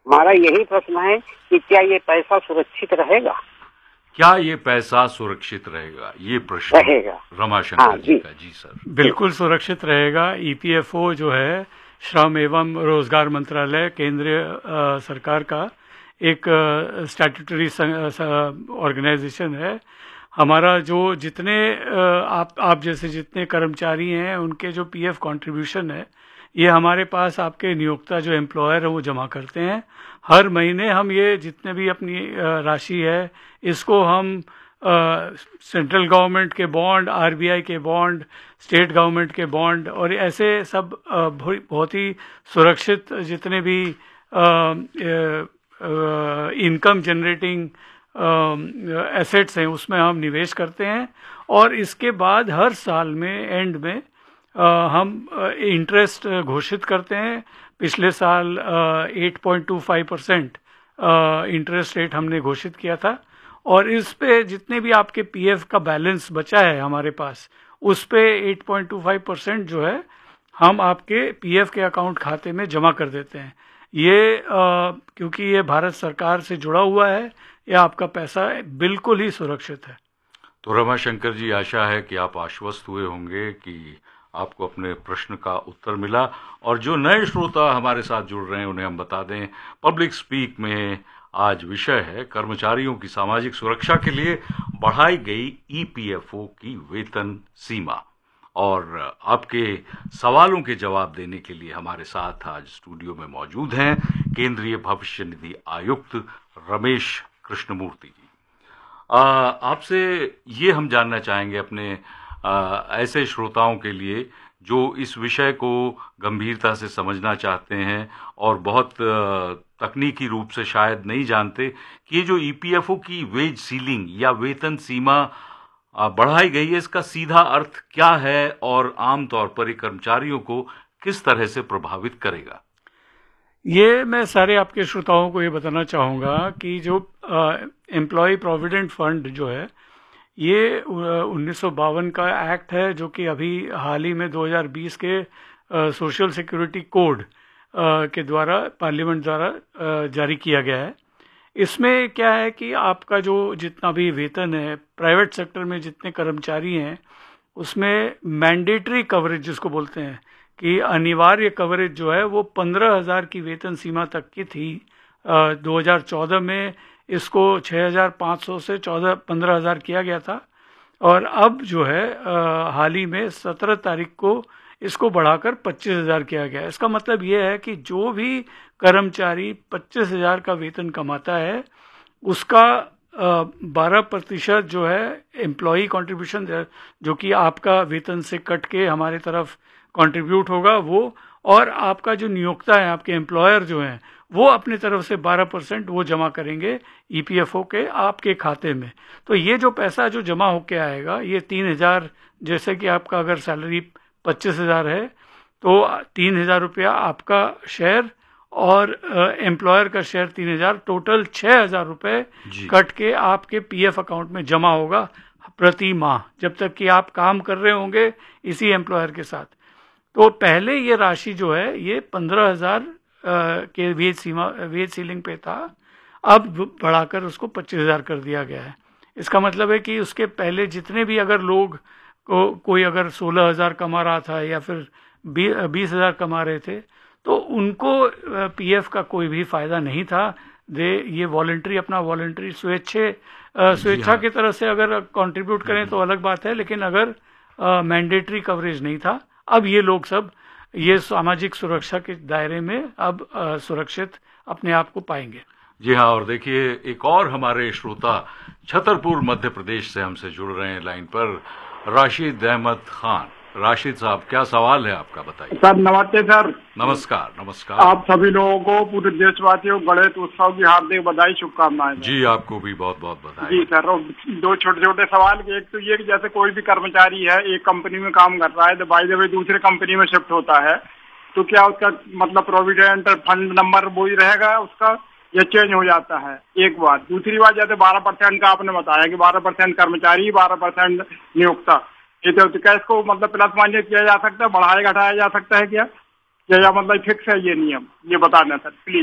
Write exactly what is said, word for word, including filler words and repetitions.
हमारा यही प्रश्न है कि क्या ये पैसा सुरक्षित रहेगा? क्या ये पैसा सुरक्षित रहेगा, ये प्रश्न रहेगा रमाशंकर हाँ, जी का। जी सर, बिल्कुल सुरक्षित रहेगा। ईपीएफओ जो है श्रम एवं रोजगार मंत्रालय केंद्रीय सरकार का एक स्टैट्यूटरी ऑर्गेनाइजेशन है। हमारा जो जितने आप आप जैसे जितने कर्मचारी हैं उनके जो पीएफ कंट्रीब्यूशन है ये हमारे पास आपके नियोक्ता जो एम्प्लॉयर है वो जमा करते हैं। हर महीने हम ये जितने भी अपनी राशि है इसको हम सेंट्रल गवर्नमेंट के बॉन्ड, आरबीआई के बॉन्ड, स्टेट गवर्नमेंट के बॉन्ड और ऐसे सब बहुत ही सुरक्षित जितने भी इनकम जनरेटिंग एसेट्स हैं उसमें हम निवेश करते हैं। और इसके बाद हर साल में एंड में आ, हम इंटरेस्ट घोषित करते हैं। पिछले साल आठ पॉइंट दो पाँच परसेंट इंटरेस्ट रेट हमने घोषित किया था और इस पे जितने भी आपके पीएफ का बैलेंस बचा है हमारे पास उस पे आठ पॉइंट दो पाँच परसेंट जो है हम आपके पीएफ के अकाउंट खाते में जमा कर देते हैं। ये आ, क्योंकि ये भारत सरकार से जुड़ा हुआ है, ये आपका पैसा बिल्कुल ही सुरक्षित है। तो रमाशंकर जी, आशा है कि आप आश्वस्त हुए होंगे कि आपको अपने प्रश्न का उत्तर मिला। और जो नए श्रोता हमारे साथ जुड़ रहे हैं उन्हें हम बता दें, पब्लिक स्पीक में आज विषय है कर्मचारियों की सामाजिक सुरक्षा के लिए बढ़ाई गई ईपीएफओ की वेतन सीमा। और आपके सवालों के जवाब देने के लिए हमारे साथ आज स्टूडियो में मौजूद हैं केंद्रीय भविष्य निधि आयुक्त रमेश कृष्णमूर्ति जी। आपसे ये हम जानना चाहेंगे अपने आ, ऐसे श्रोताओं के लिए जो इस विषय को गंभीरता से समझना चाहते हैं और बहुत तकनीकी रूप से शायद नहीं जानते कि ये जो ईपीएफओ की वेज सीलिंग या वेतन सीमा बढ़ाई गई है इसका सीधा अर्थ क्या है और आमतौर पर ये कर्मचारियों को किस तरह से प्रभावित करेगा। ये मैं सारे आपके श्रोताओं को ये बताना चाहूँगा कि जो एम्प्लॉय प्रोविडेंट फंड जो है ये उन्नीस सौ बावन का एक्ट है जो कि अभी हाल ही में दो हज़ार बीस के सोशल सिक्योरिटी कोड के द्वारा पार्लियामेंट द्वारा जारी किया गया है। इसमें क्या है कि आपका जो जितना भी वेतन है प्राइवेट सेक्टर में जितने कर्मचारी हैं उसमें मैंडेटरी कवरेज जिसको बोलते हैं कि अनिवार्य कवरेज जो है वो पंद्रह हजार की वेतन सीमा तक की थी। दो हज़ार चौदह में इसको छः हज़ार पाँच सौ से चौदह पंद्रह हज़ार किया गया था और अब जो है आ, हाल ही में सत्रह तारीख को इसको बढ़ाकर पच्चीस हज़ार किया गया। इसका मतलब ये है कि जो भी कर्मचारी पच्चीस हज़ार का वेतन कमाता है उसका बारह प्रतिशत जो है एम्प्लॉई कंट्रीब्यूशन जो कि आपका वेतन से कट के हमारे तरफ कंट्रीब्यूट होगा वो, और आपका जो नियोक्ता है आपके एम्प्लॉयर जो हैं वो अपनी तरफ से बारह परसेंट वो जमा करेंगे ईपीएफओ के आपके खाते में। तो ये जो पैसा जो जमा होके आएगा ये तीन हज़ार, जैसे कि आपका अगर सैलरी पच्चीस हज़ार है तो तीन हज़ार रुपया आपका शेयर और एम्प्लॉयर का शेयर तीन हज़ार, टोटल छः हज़ार रुपये कट के आपके पीएफ अकाउंट में जमा होगा प्रति माह जब तक कि आप काम कर रहे होंगे इसी एम्प्लॉयर के साथ। तो पहले ये राशि जो है ये पंद्रह हज़ार के वेज सीमा वेज सीलिंग पे था, अब बढ़ाकर उसको पच्चीस हज़ार कर दिया गया है। इसका मतलब है कि उसके पहले जितने भी अगर लोग को कोई अगर सोलह हज़ार कमा रहा था या फिर बीस हज़ार कमा रहे थे तो उनको पीएफ का कोई भी फायदा नहीं था। दे ये वॉलंटरी अपना वॉलंटरी स्वेच्छे स्वेच्छा की तरह से अगर कंट्रीब्यूट करें तो अलग बात है, लेकिन अगर मैंडेटरी कवरेज नहीं था। अब ये लोग सब ये सामाजिक सुरक्षा के दायरे में अब आ, सुरक्षित अपने आप को पाएंगे। जी हाँ, और देखिए एक और हमारे श्रोता छतरपुर मध्य प्रदेश से हमसे जुड़ रहे हैं लाइन पर, राशिद अहमद खान। राशिद साहब, क्या सवाल है आपका, बताइए। सर नमस्ते। सर नमस्कार। नमस्कार। आप सभी लोगों को, पूरे देशवासियों को गणेश उत्सव की हार्दिक बधाई, शुभकामनाएं। जी आपको भी बहुत बहुत बधाई। जी सर, दो छोटे छोटे सवाल। एक तो ये कि जैसे कोई भी कर्मचारी है एक कंपनी में काम कर रहा है तो बाई द वे दूसरे कंपनी में शिफ्ट होता है तो क्या उसका मतलब प्रोविडेंट फंड नंबर वही रहेगा उसका या चेंज हो जाता है? एक बात। दूसरी बात, जैसे बारह परसेंट का आपने बताया कि बारह परसेंट कर्मचारी बारह परसेंट नियोक्ता, ये तो क्या इसको मतलब प्लस माइनस किया जा सकता है, बढ़ाया घटाया जा सकता है क्या, या मतलब फिक्स है ये नियम? ये बताना सर प्लीज।